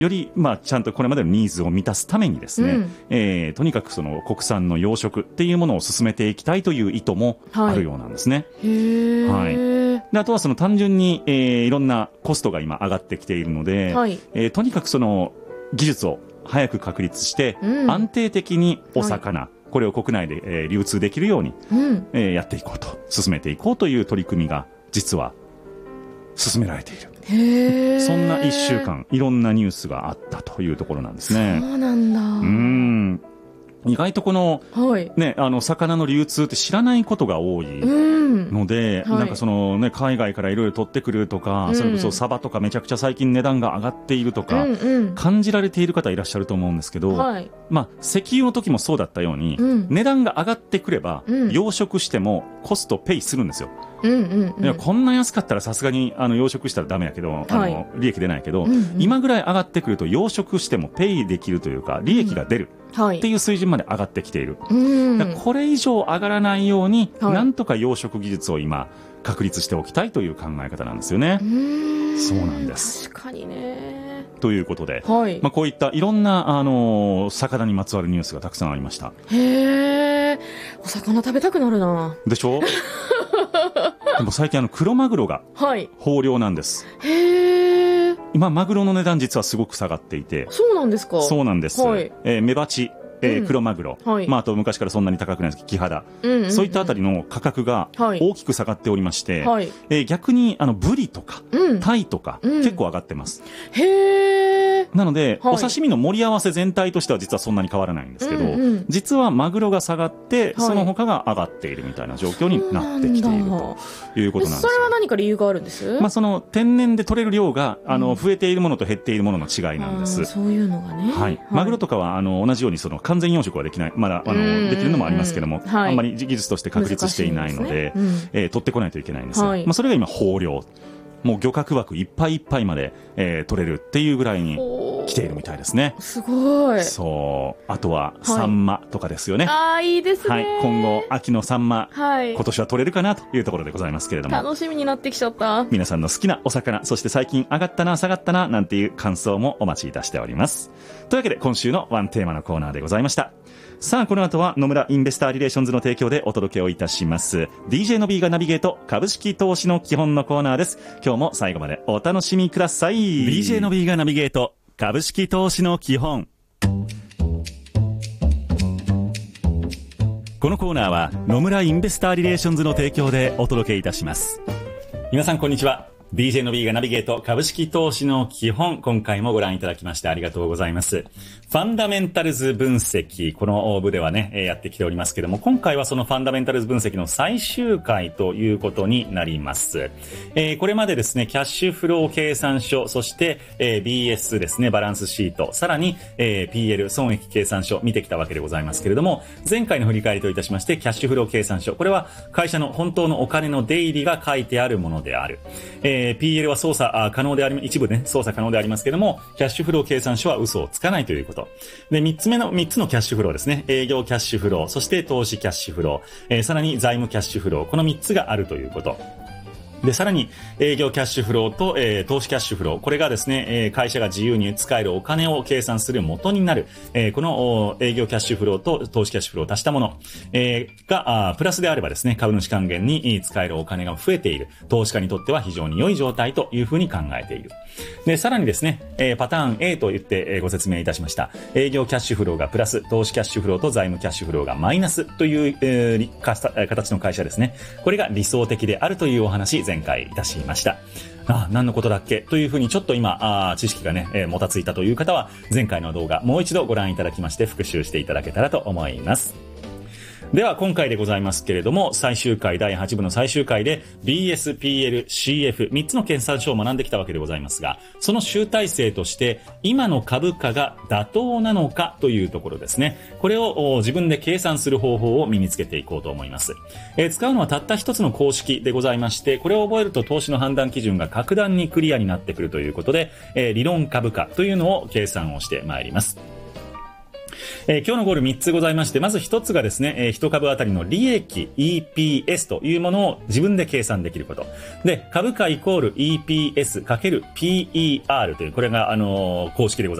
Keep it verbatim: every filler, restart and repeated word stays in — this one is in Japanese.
より、まあ、ちゃんとこれまでのニーズを満たすためにですね、うん、えー、とにかくその国産の養殖っていうものを進めていきたいという意図もあるようなんですね。 はい、へはい、であとはその単純に、えー、いろんなコストが今上がってきているので、はい、えー、とにかくその技術を早く確立して、うん、安定的にお魚、はい、これを国内で、えー、流通できるように、うん、えー、やっていこうと進めていこうという取り組みが実は進められている。 へー、 そんないっしゅうかんいろんなニュースがあったというところなんですね。 そうなんだ。うーん、意外とこの、はいね、あの魚の流通って知らないことが多いので、うん、なんかその、ね、海外からいろいろ取ってくるとか、うん、それこそサバとかめちゃくちゃ最近値段が上がっているとか、うんうん、感じられている方いらっしゃると思うんですけど、はい、まあ、石油の時もそうだったように、うん、値段が上がってくれば、うん、養殖してもコストペイするんですよ。 うんうんうん、 いやこんな安かったらさすがにあの養殖したらダメやけど、はい、あの利益出ないけど、うんうん、今ぐらい上がってくると養殖してもペイできるというか利益が出る、うんはい、っていう水準まで上がってきている、うん、これ以上上がらないように、はい、なんとか養殖技術を今確立しておきたいという考え方なんですよね。 うーん、 そうなんです。 確かにね。 ということで、 はい、 まあ、こういったいろんな、あのー、魚にまつわるニュースがたくさんありました。 へー、お魚食べたくなるな。 でしょでも最近あのクロマグロが豊漁なんです、 はい、へー、 今マグロの値段実はすごく下がっていて。 そうなんですか。 そうなんです、はい、えー、メバチ、えーうん、クロマグロ、はい、まあ、あと昔からそんなに高くないですけどキハダ、うんうんうん、そういったあたりの価格が大きく下がっておりまして、はい、えー、逆にあのブリとか、うん、タイとか、うん、結構上がってます。 へー、 なので、はい、お刺身の盛り合わせ全体としては実はそんなに変わらないんですけど、うんうん、実はマグロが下がって、はい、その他が上がっているみたいな状況になってきているということなんです。 それは何か理由があるんです？ まあ、その天然で取れる量があの増えているものと減っているものの違いなんです。 そういうのがね、 はい、マグロとかはあの同じようにその完全養殖はできない、まだあのできるのもありますけども、はい、あんまり技術として確立していないので、ね、うん、えー、取ってこないといけないんですが、はい、まあ、それが今豊漁、もう漁獲枠いっぱいいっぱいまで、えー、取れるっていうぐらいに来ているみたいですね。 すごい。 そう、あとはサンマとかですよね、はい、 ああ、いいですね、 はい、今後秋のサンマ、 はい、 今年は取れるかなというところでございますけれども、 楽しみになってきちゃった。 皆さんの好きなお魚、そして最近上がったな下がったななんていう感想もお待ちいたしております。というわけで今週のワンテーマのコーナーでございました。さあこの後は野村インベスターリレーションズの提供でお届けをいたします ディージェー の B がナビゲート株式投資の基本のコーナーです。今日も最後までお楽しみください。 ディージェー の B がナビゲート株式投資の基本。このコーナーは野村インベスターリレーションズの提供でお届けいたします。皆さんこんにちは。 ディージェー の B がナビゲート株式投資の基本、今回もご覧いただきましてありがとうございます。ファンダメンタルズ分析、この部ではねやってきておりますけども、今回はそのファンダメンタルズ分析の最終回ということになります。えー、これまでですねキャッシュフロー計算書、そして、えー、ビーエス ですねバランスシート、さらに、えー、ピーエル 損益計算書見てきたわけでございますけれども、前回の振り返りといたしましてキャッシュフロー計算書、これは会社の本当のお金の出入りが書いてあるものである。えー、ピーエル は操作可能であり、一部ね操作可能でありますけども、キャッシュフロー計算書は嘘をつかないということで、三つ目の三つのキャッシュフローですね、営業キャッシュフロー、そして投資キャッシュフロー、えー、さらに財務キャッシュフロー、この三つがあるということで、さらに営業キャッシュフローと、えー、投資キャッシュフロー、これがですね、えー、会社が自由に使えるお金を計算する元になる、えー、この営業キャッシュフローと投資キャッシュフローを足したもの、えー、がプラスであればですね、株主還元に使えるお金が増えている、投資家にとっては非常に良い状態というふうに考えている。で、さらにですね、えー、パターン A と言ってご説明いたしました。営業キャッシュフローがプラス、投資キャッシュフローと財務キャッシュフローがマイナスという、えー、形の会社ですね。これが理想的であるというお話、前回いたしました。あ、何のことだっけというふうにちょっと今あ知識がね、えー、もたついたという方は前回の動画もう一度ご覧いただきまして復習していただけたらと思います。では今回でございますけれども、最終回だいはち部の最終回で ビーエス、ピーエル、シーエフ みっつの決算書を学んできたわけでございますが、その集大成として今の株価が妥当なのかというところですね。これを自分で計算する方法を身につけていこうと思います。えー、使うのはたった一つの公式でございまして、これを覚えると投資の判断基準が格段にクリアになってくるということで、えー、理論株価というのを計算をしてまいります。 えー、今日のゴールみっつございまして、まずひとつがですね、えー、いち株あたりの利益 イーピーエス というものを自分で計算できること。で、株価イコール イーピーエス× ピーイーアール という、これが、あのー、公式でございます。